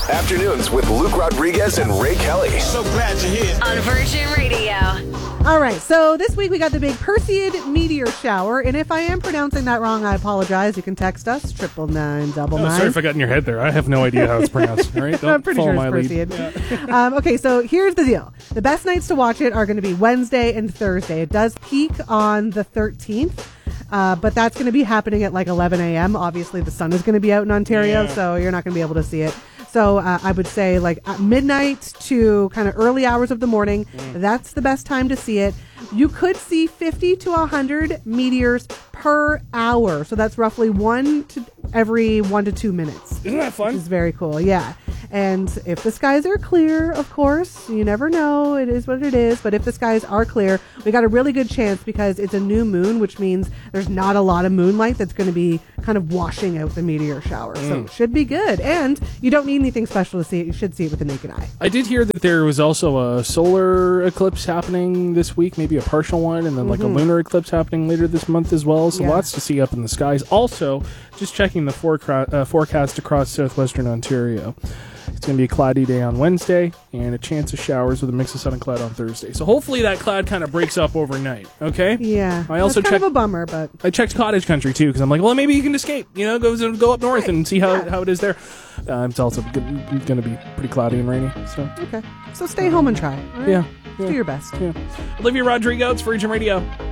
Afternoons with Luke Rodriguez and Ray Kelly. So glad you're here. On Virgin Radio. All right, so this week we got the big Perseid meteor shower, and if I am pronouncing that wrong, I apologize. You can text us, 99999. Sorry if I got in your head there. I have no idea how it's pronounced. All right, don't I'm pretty follow sure my it's lead. Perseid. Okay, so here's the deal. The best nights to watch it are going to be Wednesday and Thursday. It does peak on the 13th. But that's going to be happening at like 11 a.m. Obviously, the sun is going to be out in Ontario, so you're not going to be able to see it. So I would say like at midnight to kind of early hours of the morning. That's the best time to see it. You could see 50 to 100 meteors per hour. So that's roughly one to every 1 to 2 minutes. Isn't that fun? Which is very cool, yeah. And if the skies are clear, of course, you never know. It is what it is. But if the skies are clear, we got a really good chance because it's a new moon, which means there's not a lot of moonlight that's going to be kind of washing out the meteor shower. So it should be good. And you don't need anything special to see it. You should see it with the naked eye. I did hear that there was also a solar eclipse happening this week, maybe a partial one, and then like a lunar eclipse happening later this month as well. So lots to see up in the skies. Also, just checking the forecast across southwestern Ontario. It's going to be a cloudy day on Wednesday and a chance of showers with a mix of sun and cloud on Thursday. So hopefully that cloud kind of breaks up overnight, okay? Yeah. I also that's kind of a bummer, but... I checked cottage country too because I'm like, well, maybe you can escape, go up north and see how it is there. It's also going to be pretty cloudy and rainy. So Okay. So stay home and try. All right? Yeah. Do your best. Yeah. Olivia Rodrigo, it's Virgin Radio.